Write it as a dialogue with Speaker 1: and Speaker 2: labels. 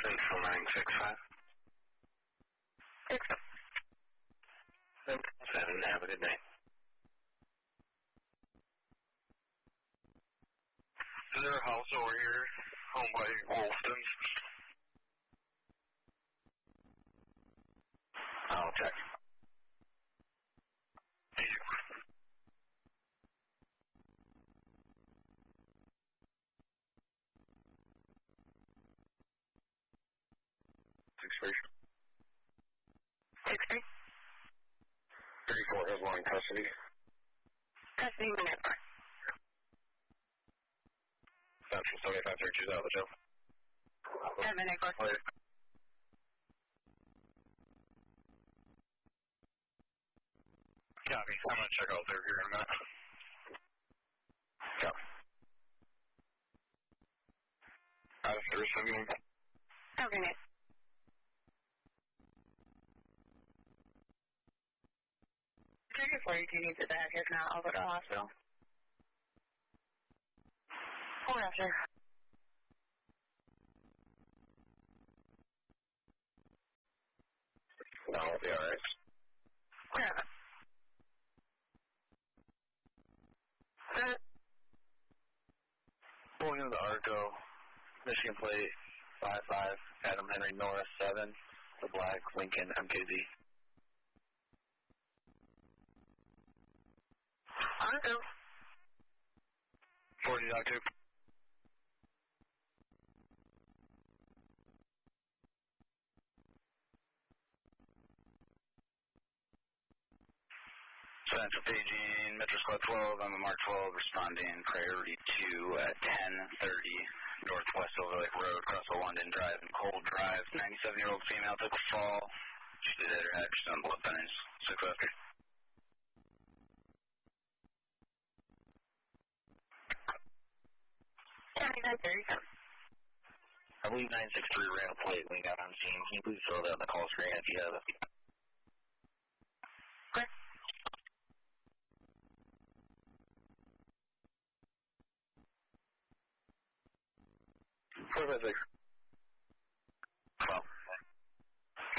Speaker 1: Central 965. 7, have a good night.
Speaker 2: Is there a house over here, home by Wolfton's?
Speaker 1: I'll check.
Speaker 2: Thank you.
Speaker 1: Expiration.
Speaker 3: 60.
Speaker 1: 34 has one in custody.
Speaker 3: Custody minute.
Speaker 1: Central 7532 out of the jail.
Speaker 3: 7 April.
Speaker 2: Copy. I'm going to check out there here in a minute.
Speaker 1: Copy. Out of service, again.
Speaker 3: Okay, Nick. Trigger 42 needs it back. If not, I'll go to the hospital. 4 after.
Speaker 1: No, I'll be alright.
Speaker 3: Yeah.
Speaker 1: Pulling into the Arco, Michigan plate 55, Adam Henry Norris 7, the black Lincoln MKZ.
Speaker 3: Arco.
Speaker 1: 40.2. Central paging, Metro Squad 12, I'm a Mark 12, responding priority 2 at 10:30 Northwest Silver Lake Road, Crossville London Drive and Cold Drive. 97-year-old female took a fall. She did hit her head, she's on blood thinnings. 6 after. I believe 963 ran a plate when we got on scene. Can you please fill that in the call screen if you have it?
Speaker 3: Okay.
Speaker 1: 456.